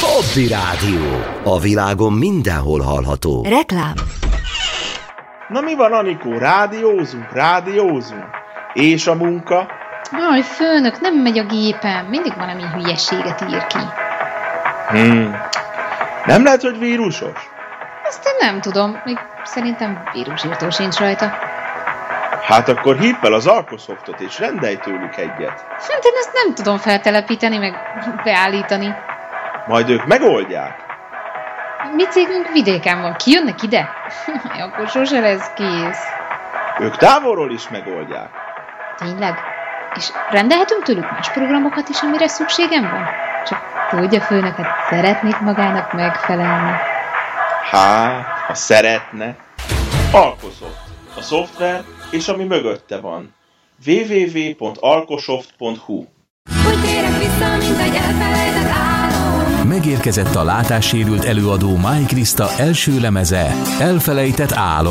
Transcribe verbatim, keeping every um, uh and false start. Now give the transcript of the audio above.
Hobby Rádió. A világon mindenhol hallható. Reklám. Na mi van, Anikó? Rádiózunk, rádiózunk. És a munka? Aj, főnök, nem megy a gépem. Mindig valami hülyeséget ír ki. Hmm. Nem lehet, hogy vírusos? Ezt én nem tudom. Még szerintem vírusírtó sincs rajta. Hát akkor hívd fel az Alkosoftot és rendelj tőlük egyet. Hát én ezt nem tudom feltelepíteni, meg beállítani. Majd ők megoldják. Mi cégünk vidéken van. Kijönnek ide? Akkor sose lesz kész. Ők távolról is megoldják. Tényleg? És rendelhetünk tőlük más programokat is, amire szükségem van? Csak tudja, főnök, hát szeretnék magának megfelelni. Hát, ha szeretne. Alkosoft. A szoftver és ami mögötte van. double-u double-u double-u pont alkosoft pont hu. Úgy térek vissza, mint egy elfelejtett álom. Megérkezett a látássérült előadó Máj Kriszta első lemeze, Elfelejtett álom.